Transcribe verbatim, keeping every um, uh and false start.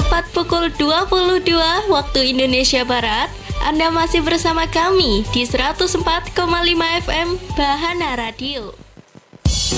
Tepat pukul dua puluh dua waktu Indonesia Barat, Anda masih bersama kami di seratus empat koma lima F M Bahana Radio.